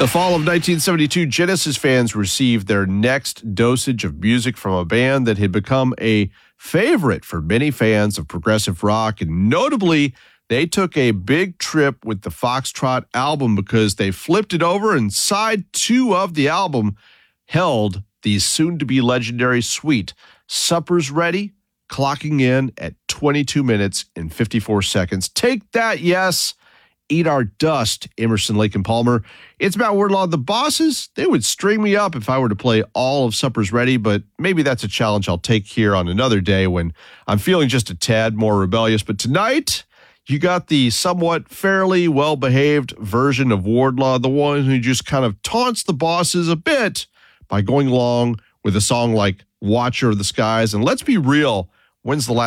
The fall of 1972, Genesis fans received their next dosage of music from a band that had become a favorite for many fans of progressive rock. And notably, they took a big trip with the Foxtrot album because they flipped it over and side 2 of the album held the soon-to-be legendary suite, Supper's Ready, clocking in at 22 minutes and 54 seconds. Take that, yes. Eat our dust, Emerson, Lake and Palmer. It's Matt Wardlaw. The bosses, they would string me up if I were to play all of Supper's Ready, but maybe that's a challenge I'll take here on another day when I'm feeling just a tad more rebellious. But tonight, you got the somewhat fairly well-behaved version of Wardlaw, the one who just kind of taunts the bosses a bit by going along with a song like Watcher of the Skies. And let's be real, when's the last